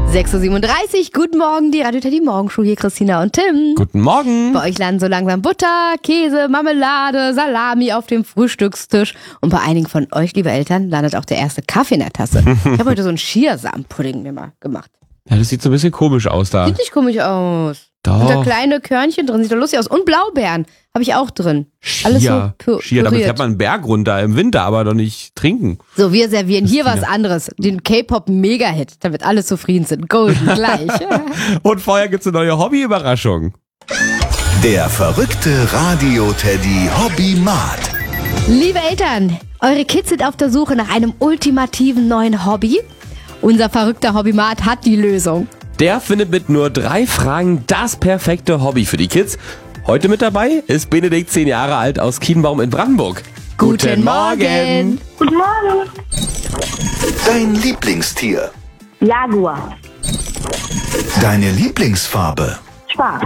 6.37 Uhr, guten Morgen, die Radio Teddy Morgenshow, hier Christina und Tim. Guten Morgen. Bei euch landen so langsam Butter, Käse, Marmelade, Salami auf dem Frühstückstisch. Und bei einigen von euch, liebe Eltern, landet auch der erste Kaffee in der Tasse. Ich habe heute so einen Chiasamen-Pudding mir mal gemacht. Ja, das sieht so ein bisschen komisch aus da. Sieht nicht komisch aus. Doch. Und da kleine Körnchen drin, sieht doch lustig aus. Und Blaubeeren habe ich auch drin. Alles so Chia, damit püriert. fährt man einen Berg runter im Winter, aber doch nicht trinken. So, wir servieren hier was anderes. Den K-Pop-Mega-Hit, damit alle zufrieden sind. Golden gleich. Und vorher gibt's eine neue Hobby-Überraschung. Der verrückte Radio-Teddy Hobbymat. Liebe Eltern, eure Kids sind auf der Suche nach einem ultimativen neuen Hobby. Unser verrückter Hobbymat hat die Lösung. Der findet mit nur 3 Fragen das perfekte Hobby für die Kids. Heute mit dabei ist Benedikt, 10 Jahre alt, aus Kienbaum in Brandenburg. Guten Morgen. Guten Morgen. Dein Lieblingstier. Jaguar. Deine Lieblingsfarbe. Schwarz.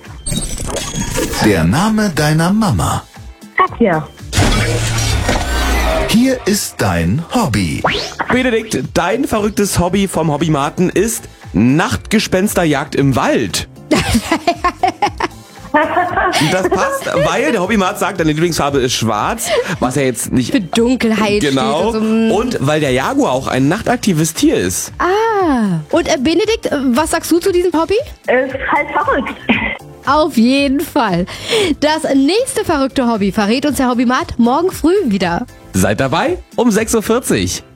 Der Name deiner Mama. Katja. Hier ist dein Hobby. Benedikt, dein verrücktes Hobby vom Hobbymaten ist Nachtgespensterjagd im Wald. Das passt, weil der Hobbymat sagt, deine Lieblingsfarbe ist schwarz, was ja jetzt nicht... Für Dunkelheit Genau. steht. Und weil der Jaguar auch ein nachtaktives Tier ist. Und Benedikt, was sagst du zu diesem Hobby? Ist halt verrückt. Auf jeden Fall. Das nächste verrückte Hobby verrät uns der Hobbymat morgen früh wieder. Seid dabei um 6.40 Uhr.